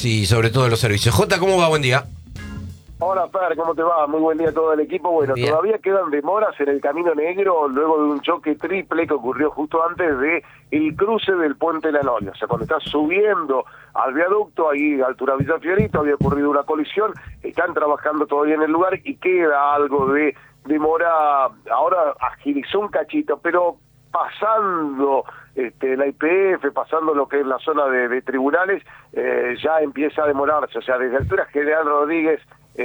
obras y sobre todo de los servicios. Jota, ¿cómo va? Buen día. Hola, Fer, ¿cómo te va? Muy buen día a todo el equipo. Bueno, Bien. todavía quedan demoras en el Camino Negro luego de un choque triple que ocurrió justo antes de el cruce del Puente La Noria. O sea, cuando estás subiendo al viaducto, ahí a altura Villa Fiorito, había ocurrido una colisión, están trabajando todavía en el lugar y queda algo de demora. Ahora agilizó un cachito, pero pasando la IPF, pasando lo que es la zona de tribunales, ya empieza a demorarse. O sea, desde altura General Rodríguez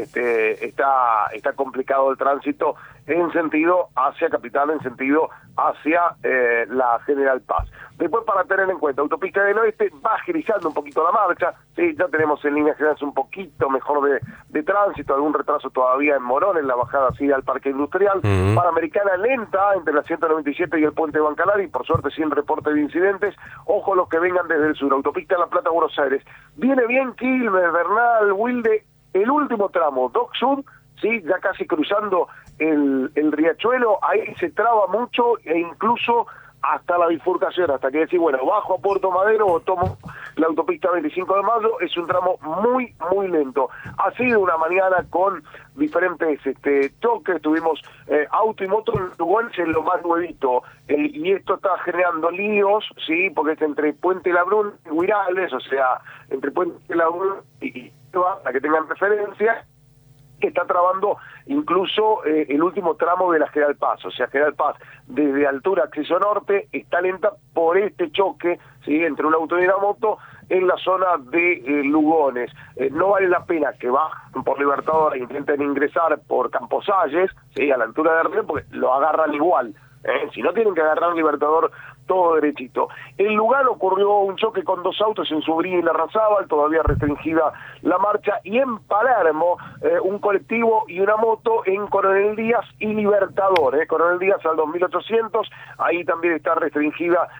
está complicado el tránsito en sentido hacia Capital, en sentido hacia la General Paz. Después, para tener en cuenta, Autopista del Oeste va agilizando un poquito la marcha, sí, ya tenemos en líneas generales un poquito mejor de tránsito, algún retraso todavía en Morón, en la bajada así al Parque Industrial, Panamericana lenta entre la 197 y el Puente Bancalari, por suerte sin reporte de incidentes. Ojo los que vengan desde el sur, Autopista La Plata, Buenos Aires, viene bien Quilmes, Bernal, Wilde, el último tramo, Dock Sud, sí, ya casi cruzando el riachuelo, ahí se traba mucho e incluso hasta la bifurcación, hasta que decir, bueno, bajo a Puerto Madero o tomo la autopista 25 de mayo, es un tramo muy, muy lento. Ha sido una mañana con diferentes choques, tuvimos auto y moto en Lugones en lo más nuevito, y esto está generando líos, sí, porque es entre Puente Labrún y Huirales, o sea, entre Puente Labrún y para que tengan referencia, que está trabando incluso el último tramo de la General Paz, o sea, General Paz desde altura acceso norte está lenta por este choque, ¿sí?, entre un auto y una moto en la zona de Lugones. No vale la pena que bajen por Libertador e intenten ingresar por Camposalles, ¿sí?, a la altura de Río, porque lo agarran igual. Si no, tienen que agarrar Libertador todo derechito. En Lugano ocurrió un choque con dos autos en Subría y Larrazábal, todavía restringida la marcha, y en Palermo un colectivo y una moto en Coronel Díaz y Libertador, Coronel Díaz al 2800, ahí también está restringida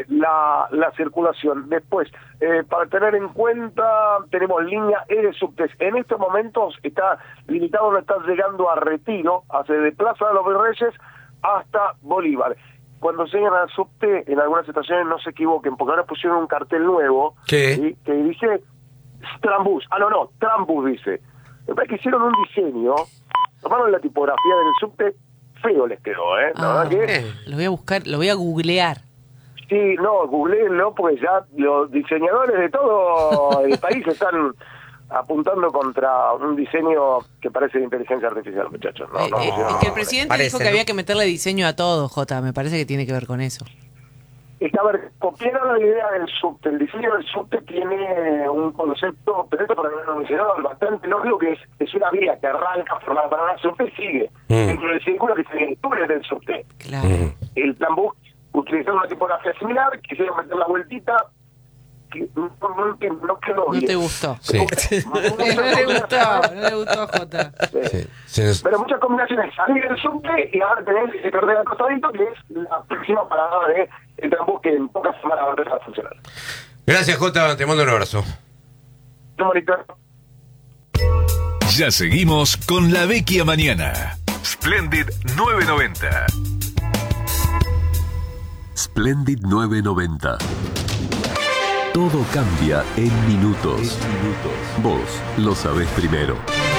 la circulación. Después, para tener en cuenta, tenemos línea E de subtes. En estos momentos está limitado, no está llegando a Retiro, hacia de Plaza de los Virreyes hasta Bolívar. Cuando lleguen al subte, en algunas estaciones no se equivoquen, porque ahora pusieron un cartel nuevo, ¿sí?, que dice Trambús. Trambús dice. Me parece que hicieron un diseño, tomaron la tipografía del subte, feo les quedó, la verdad que... Lo voy a buscar, lo voy a googlear. Sí, no, googleenlo, porque ya los diseñadores de todo el país están apuntando contra un diseño que parece de inteligencia artificial, muchachos. Es que el presidente dijo que había que meterle diseño a todo, Jota. Me parece que tiene que ver con eso. A ver, copiaron la idea del subte. El diseño del subte tiene un concepto, pero esto para un diseñador bastante lógico, que es una vía que arranca formada para una subte y sigue dentro del círculo que se descubre del subte. Claro. El plan Bus utilizó una tipografía similar, quisieron meter la vueltita, no quedó bien. No te gustó. Sí. No le gustó, Jota. Sí. Pero muchas combinaciones, salir del subte y ahora tenés ese cordero al costadito, que es la próxima parada de el Trambús, que en pocas semanas va a empezar a funcionar. Gracias, Jota, te mando un abrazo. No, bonito. Ya seguimos con La Vecchia Mañana. Splendid 990. Splendid 990. Todo cambia en minutos. Vos lo sabés primero.